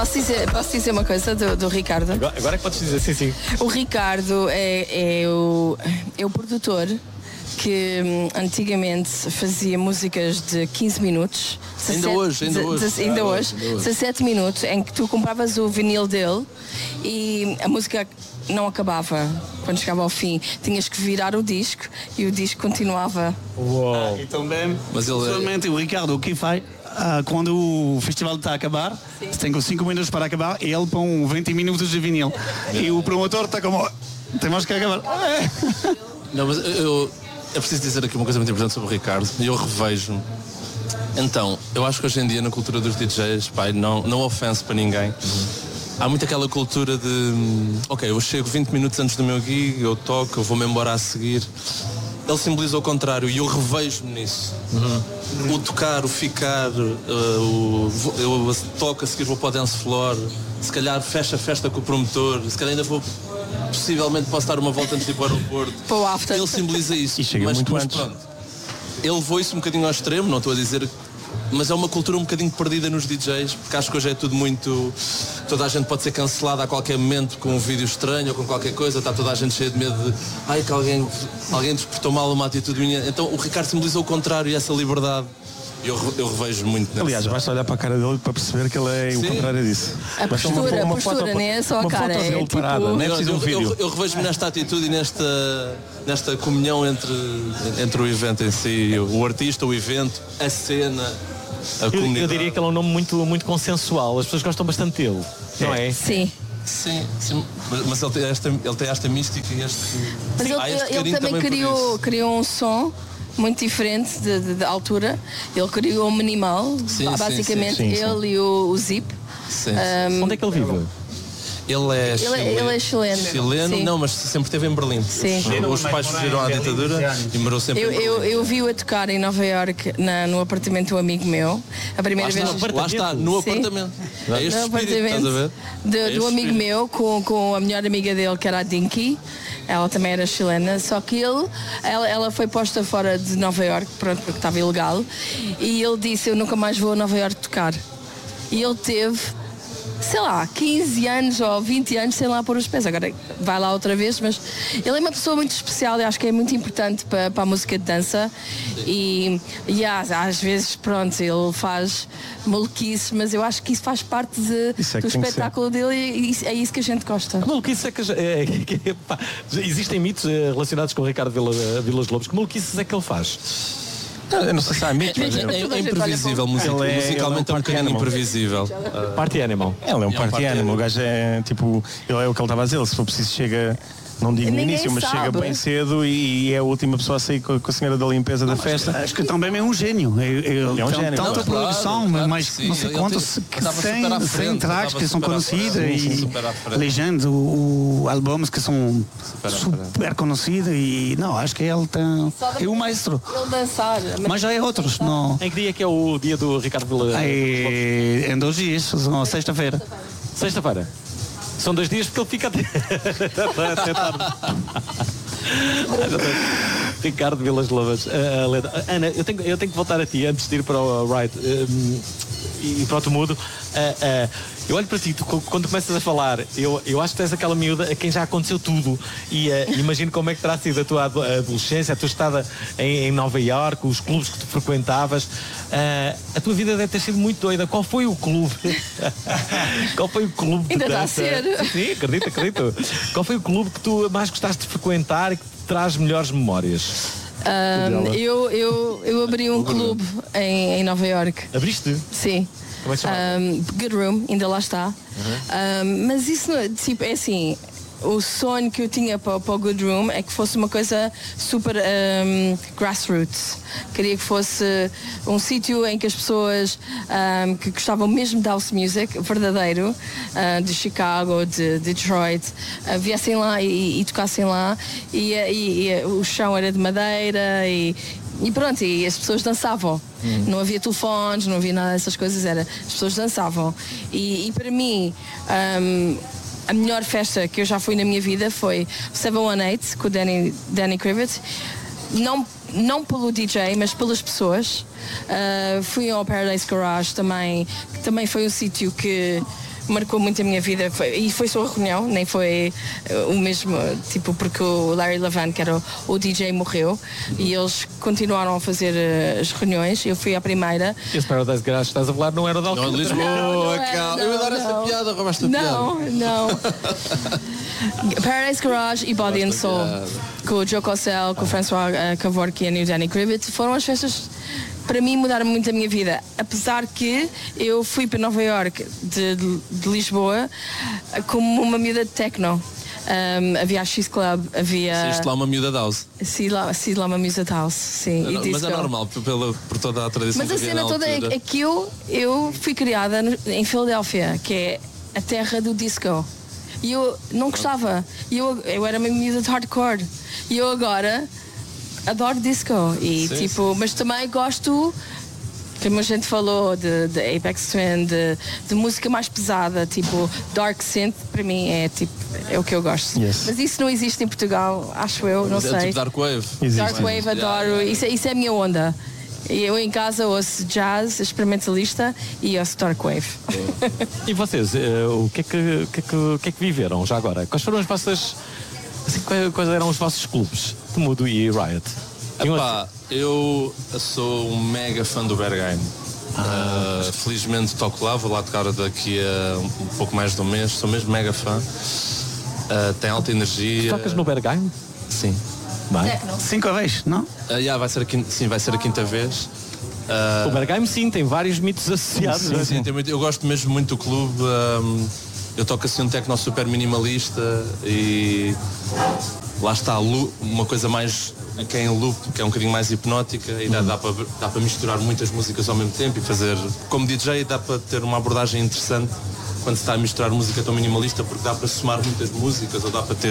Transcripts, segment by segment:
Posso dizer uma coisa do Ricardo? Agora é que podes dizer, sim. O Ricardo é o produtor que antigamente fazia músicas de 15 minutos. Ainda hoje. 17 minutos, em que tu compravas o vinil dele e a música não acabava. Quando chegava ao fim, tinhas que virar o disco e o disco continuava. Uou! E também, pessoalmente, o Ricardo, o que faz? Quando o festival está a acabar, tem 5 minutos para acabar, e ele põe 20 minutos de vinil. E o promotor está como, temos que acabar. Não, mas é preciso dizer aqui uma coisa muito importante sobre o Ricardo, e eu revejo-me. Então, eu acho que hoje em dia, na cultura dos DJs, pai, não offense para ninguém, há muito aquela cultura de ok, eu chego 20 minutos antes do meu gig, eu toco, eu vou-me embora a seguir. Ele simboliza o contrário e eu revejo-me nisso. O tocar, o ficar, eu toco, a seguir vou para o dance floor, se calhar fecho a festa com o promotor, se calhar ainda vou, possivelmente posso dar uma volta antes de ir para o aeroporto. Ele simboliza isso. E chega muito antes. Pronto, ele levou isso um bocadinho ao extremo, não estou a dizer, mas é uma cultura um bocadinho perdida nos DJs, porque acho que hoje é tudo muito... Toda a gente pode ser cancelada a qualquer momento com um vídeo estranho ou com qualquer coisa, está toda a gente cheia de medo de que alguém despertou mal uma atitude minha. Então o Ricardo simboliza o contrário e essa liberdade. Eu revejo muito nessa. Aliás, basta olhar para a cara dele para perceber que ele é o contrário disso. A postura, não é só a cara. É tipo... parada, não é preciso um vídeo. Eu revejo-me nesta atitude e nesta comunhão entre o evento em si, o artista, o evento, a cena, a comunidade. Eu diria que ele é um nome muito, muito consensual. As pessoas gostam bastante dele, não é? Sim. Sim, mas ele tem esta mística e este... Mas ele também criou um som muito diferente de altura. Ele criou o minimal, basicamente ele e o Zip. Onde é que ele vive? Ele é chileno, sim. Não, mas sempre esteve em Berlim. Sim. Os pais fugiram à ditadura e morou sempre em Berlim. Eu vi-o a tocar em Nova Iorque no apartamento do amigo meu. A primeira vez. Lá está, no apartamento. É este espírito, estás a ver? Do amigo meu com a melhor amiga dele, que era a Dinky. Ela também era chilena, só que ela foi posta fora de Nova Iorque, pronto, porque estava ilegal. E ele disse: eu nunca mais vou a Nova Iorque tocar. E ele teve, sei lá, 15 anos ou 20 anos sem lá pôr os pés. Agora vai lá outra vez, mas ele é uma pessoa muito especial e acho que é muito importante para a música de dança. E às vezes, pronto, ele faz maluquice, mas eu acho que isso faz parte do espetáculo dele e é isso que a gente gosta. Que maluquice é que... existem mitos relacionados com o Ricardo Vilas Lobos. Que maluquices é que ele faz? Eu não sei se há mitos, mas é imprevisível, musicalmente é um bocadinho imprevisível. Party animal. Ele é um party animal, o gajo é tipo, ele é o que ele estava a dizer, se for preciso chega, não digo no início, mas chega bem cedo e é a última pessoa a sair com a senhora da limpeza da festa. Acho que também é um gênio. É um gênio. Tanta produção, mas não sei quantos 100 tracks que são conhecidos e legendas, álbuns que são super conhecidos e não, acho que ele é o maestro. Ele dançar. Mas já é outros. Não. Em que dia que é o dia do Ricardo Vilas Lobos? Em 2 dias, sexta-feira. Sexta-feira. São 2 dias porque ele fica até tarde. Ricardo Vilas Lobos. Ana, eu tenho que voltar a ti antes de ir para o Right e para o Tumudo. Eu olho para ti, quando começas a falar, eu acho que tens aquela miúda a quem já aconteceu tudo e imagino como é que terá sido a tua adolescência, a tua estada em Nova Iorque, os clubes que tu frequentavas. A tua vida deve ter sido muito doida. Qual foi o clube? Qual foi o clube de ainda dança? Ainda está a ser. Sim, acredito. Qual foi o clube que tu mais gostaste de frequentar e que te traz melhores memórias? Eu abri um clube em Nova Iorque. Abriste? Sim. Como é que se chama? Good Room, ainda lá está. Mas isso tipo, é assim, o sonho que eu tinha para o Good Room é que fosse uma coisa super grassroots. Queria que fosse um sítio em que as pessoas que gostavam mesmo de house music verdadeiro, de Chicago, de Detroit, viessem lá e tocassem lá e o chão era de madeira e pronto, e as pessoas dançavam. Não havia telefones, não havia nada dessas coisas, as pessoas dançavam. E para mim, a melhor festa que eu já fui na minha vida foi 718 com o Danny Krivit. Não pelo DJ, mas pelas pessoas. Fui ao Paradise Garage também, que também foi um sítio que marcou muito a minha vida. E foi só a reunião, nem foi o mesmo, tipo, porque o Larry Levan, que era o DJ, morreu e eles continuaram a fazer as reuniões. Eu fui à primeira. Esse Paradise Garage estás a falar não era de Alcântara. Não, Lisboa, calma. Eu ia dar essa piada, roubaste a piada. Não. Paradise Garage e Body and Soul, com o Joe Cossell, com o François Kevorkian e o Danny Krivit, foram as festas para mim mudaram muito a minha vida, apesar que eu fui para Nova York de Lisboa como uma miúda de techno. Havia a X-Club, havia... Saíste lá uma miúda de house. Saí lá uma miúda de house, sim. Não, mas é normal, por toda a tradição. Mas a cena toda é que eu fui criada em Filadélfia, que é a terra do disco. E eu não gostava. Eu era uma miúda de hardcore. E eu agora adoro disco. E sim, tipo, mas também gosto, como a gente falou, de Aphex Twin, de música mais pesada, tipo Dark Synth, para mim é o que eu gosto. Yes. Mas isso não existe em Portugal, acho eu, não sei. Tipo Dark Wave. Dark Wave, adoro. Isso é a minha onda. Eu em casa ouço jazz experimentalista e ouço Dark Wave. E vocês, o que é que viveram já agora? Quais foram as vossas... Assim, quais eram os vossos clubes? Temudo e Riot? Epá, eu sou um mega fã do Berghain. Felizmente toco lá, vou lá tocar daqui a um pouco mais de um mês. Sou mesmo mega fã. Tem alta energia. Tu tocas no Berghain? Sim. Bem. 5 vezes, não? Vai ser a quinta vez. O Berghain, sim, tem vários mitos associados. Sim, tem muito, eu gosto mesmo muito do clube. Eu toco assim um techno super minimalista e lá está uma coisa mais que é em loop, que é um bocadinho mais hipnótica e dá para misturar muitas músicas ao mesmo tempo e fazer, como DJ, dá para ter uma abordagem interessante quando se está a misturar música tão minimalista, porque dá para somar muitas músicas ou dá para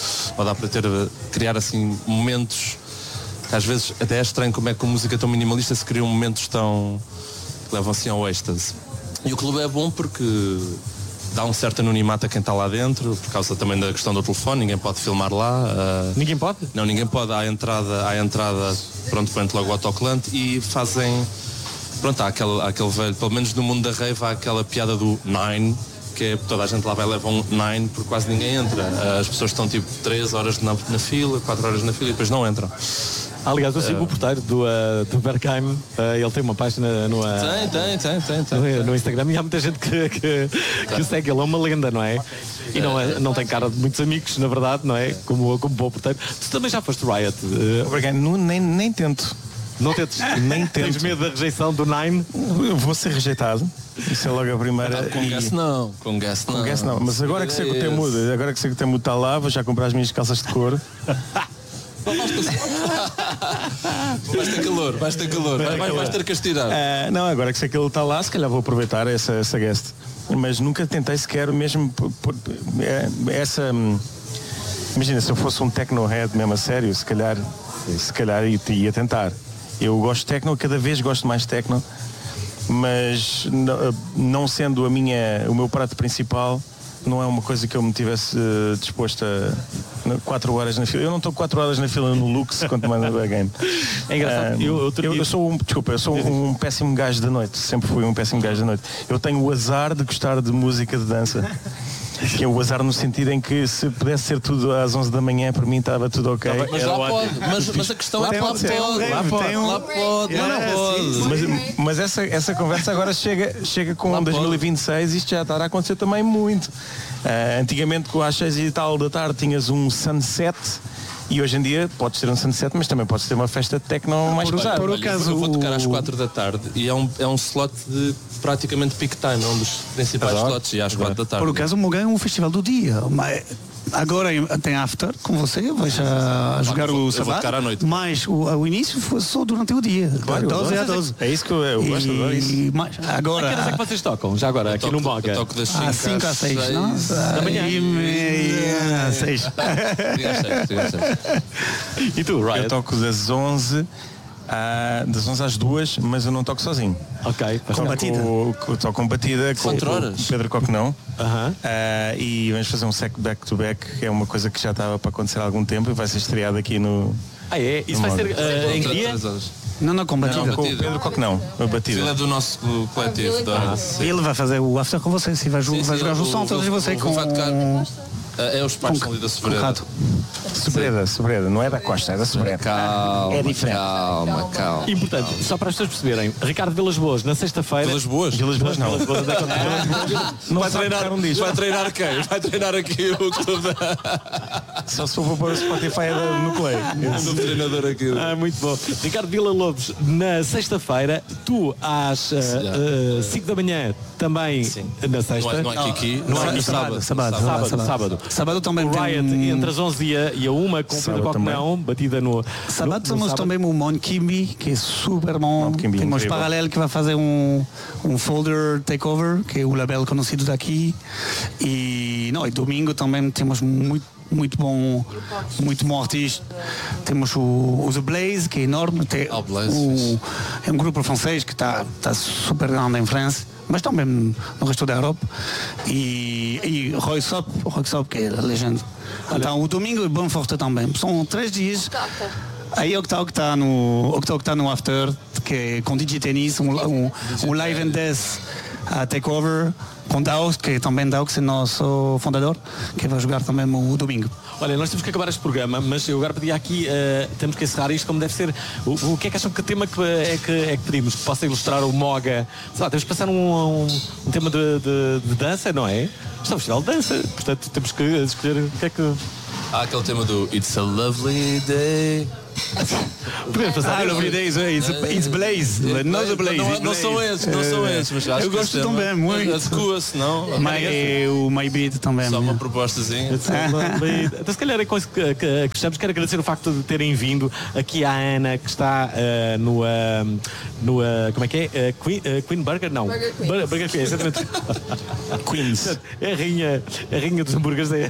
criar assim momentos que às vezes até é estranho como é que com música tão minimalista se criam momentos tão que levam assim ao êxtase. E o clube é bom porque dá um certo anonimato a quem está lá dentro, por causa também da questão do telefone, ninguém pode filmar lá. Ninguém pode? Não, ninguém pode. À entrada, pronto, põe logo o autocolante e fazem... Pronto, há aquele velho, pelo menos no mundo da rave, há aquela piada do Nine, que é toda a gente lá vai levar um Nine porque quase ninguém entra. As pessoas estão tipo 3 horas na fila, 4 horas na fila e depois não entram. Aliás, eu sigo o porteiro do Berghain, ele tem uma página no Instagram e há muita gente que o segue, ele é uma lenda, não é? E não tem cara de muitos amigos, na verdade, não é? Como bom porteiro. Tu também já foste Riot? O Berghain, nem tento. Não tentes? Nem tento. Tens medo da rejeição do Nine? Eu vou ser rejeitado. Isso é logo a primeira. Com Guess não. Mas agora que sei que o Temudo está lá, vou já comprar as minhas calças de couro. Vais ter calor, vais ter que as tirar. Não, agora que sei que ele está lá, se calhar vou aproveitar essa guest. Mas nunca tentei sequer mesmo essa. Imagina, se eu fosse um techno-head mesmo a sério, se calhar ia tentar. Eu gosto de techno, cada vez gosto mais de techno, mas não sendo o meu prato principal, não é uma coisa que eu me tivesse disposto a 4 horas na fila. Eu não estou 4 horas na fila no Lux, quanto mais no Berghain. É engraçado. Eu sou um péssimo gajo da noite. Sempre fui um péssimo gajo da noite. Eu tenho o azar de gostar de música de dança. Que é o azar no sentido em que se pudesse ser tudo às 11 da manhã, para mim estava tudo ok. Mas lá pode. Mas a questão é que lá pode. Mas essa conversa agora chega com 2026 e isto já está a acontecer também muito. Antigamente, às 6 e tal da tarde, tinhas um sunset. E hoje em dia podes ter um sunset, mas também podes ter uma festa de techno mais pesada. Por acaso, eu vou tocar às 4 da tarde e é um slot de praticamente peak time, é um dos principais slots, e às 4 da tarde. Por acaso, o Mogan é um festival do dia. Agora tem after com você, vais a jogar o sábado. Vou tocar à noite. Mas o início foi só durante o dia. Claro, 12 a 12. É isso que eu gosto de ver. Agora. A que horas é que vocês tocam? Já agora, aqui no Moga? Eu toco das 5 às 6, não? Da manhã. 6. E tu, Riot? Eu toco das 11 às 2, mas eu não toco sozinho. Ok. Com batida? Toco com batida. 4 horas? Com o Pedro Coquenão. E vamos fazer um set back-to-back, que é uma coisa que já estava para acontecer há algum tempo e vai ser estreado aqui no... É? Isso vai ser em que dia? Não, com batida. Não, com o Pedro Coquenão, a batida. Ele é do nosso coletivo. Ele vai fazer o after com vocês e vai jogar junto com todos vocês com... É os pais ali da Sobreda. Sobreda, não é da Costa, é da Sobreda. Calma, é diferente. Calma. Importante, só para as pessoas perceberem, Ricardo Vilas Boas, na sexta-feira... Vilas Boas não. Não vai treinar quem? Vai treinar aqui o clube da... Só se for para o Spotify no Play. O treinador aqui. Muito bom. Ricardo Villa-Lobos, na sexta-feira, tu às 5 da manhã, também na sexta. Não é Kiki. Sábado. Sábado também o Riot entre as 11 e a 1 com o Pedro Coquenão, batida no... Sábado temos também o Mon Kimby, que é super bom. Temos Paralelo, que vai fazer um folder takeover, que é o label conhecido daqui. E domingo também temos muito bom artista. Temos o The Blaze, que é enorme. É um grupo francês que está super grande em França, mas também no resto da Europa. E Roy Sop, que é a legenda. Então o domingo é bem forte também. São 3 dias. Aí Octal que está no After, que é com DJ Tennis, um live and dance a takeover com Daus, que também Daus é nosso fundador, que vai jogar também o domingo. Olha, nós temos que acabar este programa, mas eu agora pedi aqui, temos que encerrar isto como deve ser. O que é que acham que tema é que pedimos? Que possa ilustrar o Moga? Sei lá, temos que passar um tema de dança, não é? Isto é um festival de dança, portanto temos que escolher o que é que... aquele tema do It's a Lovely Day. Podemos passar Lovely Days, it's Blaze, not the Blaze. Não são esses, mas acho eu gosto também, muito. Adequa-se, não? O My Beat também. Só uma propostazinha. Então, se calhar é coisa que gostamos. Quero agradecer o facto de terem vindo aqui à Ana, que está no como é que é? Queen Burger? Não. Burger Queen, exatamente. Queens. É a rainha dos hambúrgueres da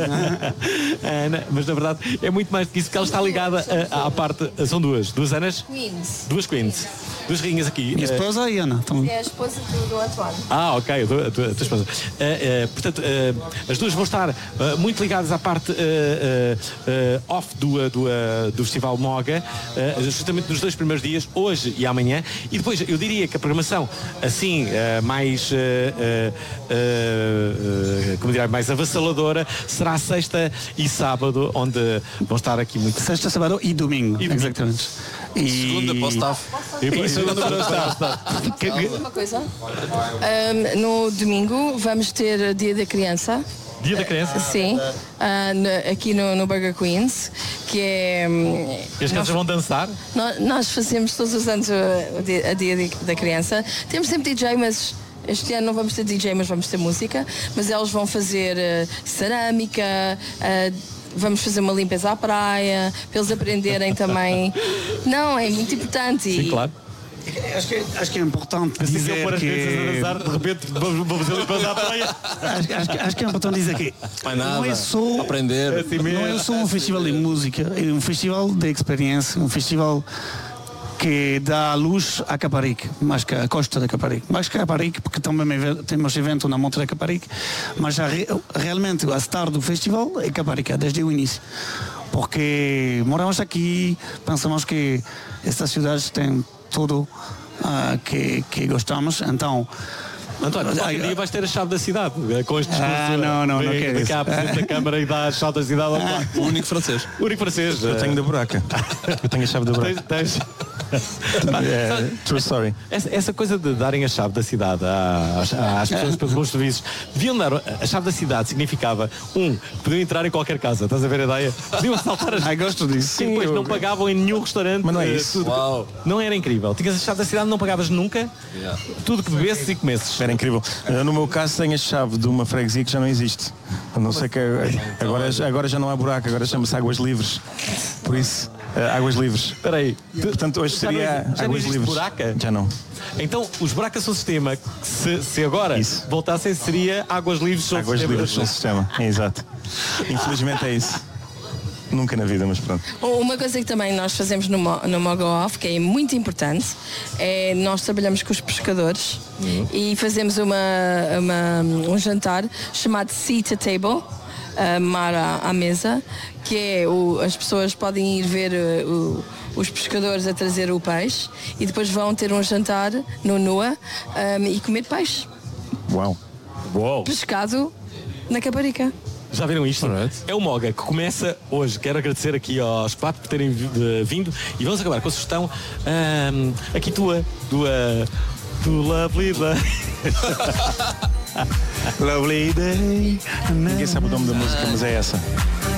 Ana, mas na verdade é muito mais do que isso, porque ela está ligada à parte. São duas Anas? Queens. Duas Queens. Duas rainhas aqui. Minha esposa e Ana também. É a esposa do Antoine. Ok, a tua esposa. Portanto, as duas vão estar muito ligadas à parte off do Festival Moga, justamente nos 2 primeiros dias, hoje e amanhã. E depois, eu diria que a programação, assim, mais mais avassaladora, será sexta e sábado, onde vão estar aqui muito. Sexta, sábado e domingo. Exatamente. Segunda para o staff. Uma coisa. No domingo vamos ter Dia da Criança. Dia da Criança? Sim. Aqui no Burger Queens, que é... E as crianças vão dançar? Nós fazemos todos os anos a Dia da Criança. Temos sempre DJ, mas... Este ano não vamos ter DJ, mas vamos ter música. Mas eles vão fazer cerâmica, vamos fazer uma limpeza à praia, para eles aprenderem também. Não, é muito importante. Sim, claro. Acho que é importante dizer que... de repente vamos fazer limpeza à praia. Acho que é importante dizer que não é só aprender. Não é só um festival de música, é um festival de experiência, um festival que dá luz a Caparique, mais que a costa da Caparique. Mais que a Caparique, porque também temos evento na Monte da Caparique, mas realmente a star do festival é Caparique, desde o início. Porque moramos aqui, pensamos que esta cidade tem tudo que gostamos, então... António, qualquer dia vais ter a chave da cidade com este discurso. Não quero isso. Cá, Presidente da Câmara e dá a chave da cidade. O único francês. O único francês. Eu tenho da buraca. Eu tenho a chave da buraca. Tens. True story. Essa coisa de darem a chave da cidade às pessoas pelos bons serviços, deviam dar a chave da cidade, significava que podiam entrar em qualquer casa, estás a ver a ideia? Podiam assaltar as... gosto disso. Sim, depois não pagavam em nenhum restaurante. Mas não é isso. Não era incrível. Tinhas a chave da cidade, não pagavas nunca. Tudo que bebesses e comesses. Era incrível. No meu caso tenho a chave de uma freguesia que já não existe. A não sei que agora já não há buraco, agora chama-se Águas Livres. Por isso, Águas Livres. Espera aí. Portanto, hoje seria Águas Livres. Buraca? Já não. Então, os buracos são o sistema. Se agora voltassem, seria Águas Livres são o sistema. Águas Livres são o sistema, exato. Infelizmente é isso. Nunca na vida, mas pronto. Uma coisa que também nós fazemos no Moga Off, que é muito importante, é nós trabalhamos com os pescadores e fazemos um jantar chamado Sea to Table, mar à mesa, que é as pessoas podem ir ver os pescadores a trazer o peixe e depois vão ter um jantar no Nua e comer peixe. Uau! Pescado na Caparica. Já viram isto? É o Moga que começa hoje. Quero agradecer aqui aos 4 por terem vindo e vamos acabar com a sugestão aqui tua do Lovely Day. Lovely Day. Ninguém sabe o nome da música, mas é essa.